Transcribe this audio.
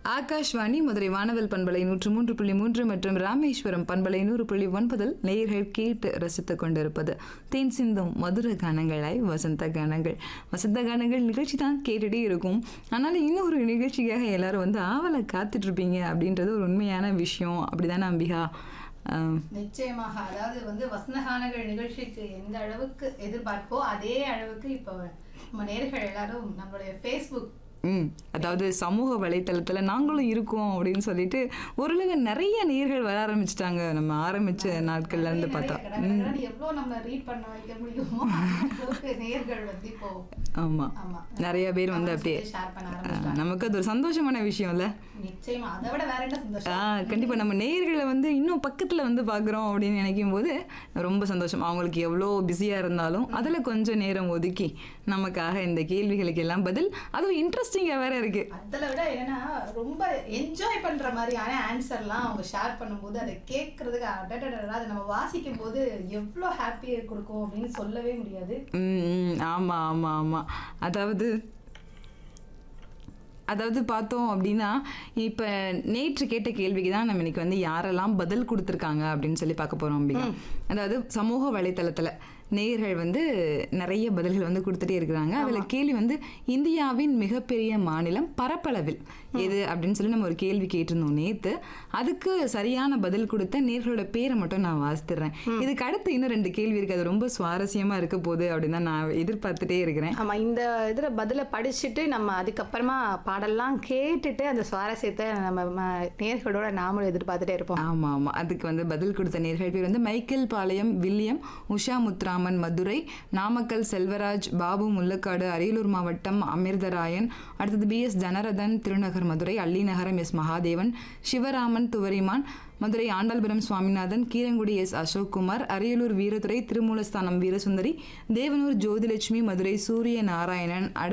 ஆகாஷ்வாணி மதுரை வானவில் பண்பலை 103.3 மற்றும் ராமேஸ்வரம் பண்பலை 100.9 நேயர்கள் கேட்டு ரசித்துக் கொண்டிருப்பது தேன் சிந்தும் மதுர கானங்களாய் வசந்த கானங்கள். வசந்த கானங்கள் நிகழ்ச்சி தான் கேட்டுட்டே இருக்கும். ஆனாலும் இன்னொரு நிகழ்ச்சிக்காக எல்லாரும் வந்து ஆவலை காத்துட்டு இருப்பீங்க அப்படின்றது ஒரு உண்மையான விஷயம். அப்படிதானே அம்பிகா? நிச்சயமாக. அதாவது வந்து வசந்தகானங்கள் நிகழ்ச்சிக்கு எந்த அளவுக்கு எதிர்பார்ப்போ அதே அளவுக்கு இப்போ நம்ம நேயர்கள் எல்லாரும் நம்மளுடைய ஃபேஸ்புக் அதாவது சமூக வலைத்தளத்துல நாங்களும் இருக்கோம் அப்படின்னு சொல்லிட்டு ஓரளவு நிறைய நேயர்கள் வர ஆரம்பிச்சிட்டாங்க. நம்ம ஆரம்பிச்ச நாட்கள்ல இருந்து பார்த்தா எவ்வளவு நம்ம ரீட் பண்ண வைக்க முடியுமோ நேயர்கள் வந்து இப்போ ஆமா நிறைய பேர் வந்து அப்படியே ஷேர் பண்ண ஆரம்பிச்சாங்க. நமக்கு அது ஒரு சந்தோஷமான விஷயம் இல்ல? நிச்சயமா. அதை விட வேற என்ன சந்தோஷம். கண்டிப்பா நம்ம நேயர்களை வந்து இன்னும் பக்கத்துல வந்து பாக்குறோம் அப்படின்னு நினைக்கும் போது ரொம்ப சந்தோஷம். அவங்களுக்கு எவ்வளோ பிஸியா இருந்தாலும் அதுல கொஞ்சம் நேரம் ஒதுக்கி நமக்காக இந்த கேள்விகளுக்கு எல்லாம் பதில், அதுவும் இன்ட்ரெஸ்டிங்கா வேற இருக்கு. அதில் விட என்னன்னா ரொம்ப என்ஜாய் பண்ற மாதிரியான ஆன்சர்லாம் அவங்க ஷேர் பண்ணும்போது அதை கேட்கறதுக்கு அதை நம்ம வாசிக்கும் போது எவ்வளோ ஹாப்பியை கொடுக்கும் அப்படின்னு சொல்லவே முடியாது. ஆமா ஆமா ஆமா. அதாவது பார்த்தோம் அப்படின்னா, இப்போ நேற்று கேட்ட கேள்விக்கு தான் நம்ம இன்னைக்கு வந்து யாரெல்லாம் பதில் கொடுத்துருக்காங்க அப்படின்னு சொல்லி பார்க்க போகிறோம் அப்படிங்க. அதாவது சமூக வலைத்தளத்தில் நேயர்கள் வந்து நிறைய பதில்கள் வந்து கொடுத்துட்டே இருக்கிறாங்க. அதில் கேள்வி வந்து இந்தியாவின் மிகப்பெரிய மாநிலம் பரப்பளவில் எது அப்படின்னு சொல்லி நம்ம ஒரு கேள்வி கேட்டிருந்தோம் நேற்று. அதுக்கு சரியான பதில் கொடுத்த நேயர்களோட பேரை மட்டும் நான் வாசித்துறேன். இதுக்கு அடுத்து இன்னும் 2 கேள்வி இருக்கு. அது ரொம்ப சுவாரஸ்யமாக இருக்க போகுது அப்படின்னு தான் நான் எதிர்பார்த்துட்டே இருக்கிறேன். ஆமாம், இந்த இதில் பதிலை படிச்சுட்டு நம்ம அதுக்கப்புறமா பாடலாம் கேட்டுட்டு அந்த சுவாரஸ்யத்தை நம்ம நேயர்களோட நாமளும் எதிர்பார்த்துட்டே இருப்போம். ஆமாம் ஆமாம். அதுக்கு வந்து பதில் கொடுத்த நேயர்கள் பேர் வந்து மைக்கேல் பாளையம் வில்லியம், உஷா முத்துராமன் மதுரை, நாமக்கல் செல்வராஜ், பாபு முல்லக்காடு அரியலூர் மாவட்டம் அமிர்தராயன், அடுத்தது BS ஜனரதன் Thirunagar Madurai, Allinagaram S Mahadevan, Sivaraman Thuvariman Madurai, Andalpuram Swaminathan, Keerangudi S Ashokkumar, Ariyalur Veeradurai, திருமூலஸ்தானம் Veerasundari, Devanur Jyothilakshmi, Madurai சூரிய நாராயணன்,